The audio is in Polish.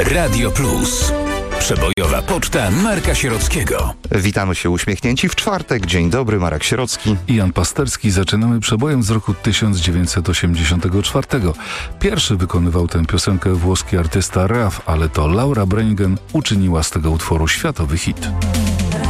Radio Plus. Przebojowa poczta Marka Sierockiego. Witamy się uśmiechnięci w czwartek. Dzień dobry, Marek Sierocki i Jan Pasterski. Zaczynamy przebojem z roku 1984. Pierwszy wykonywał tę piosenkę włoski artysta Raf, ale to Laura Branigan uczyniła z tego utworu światowy hit.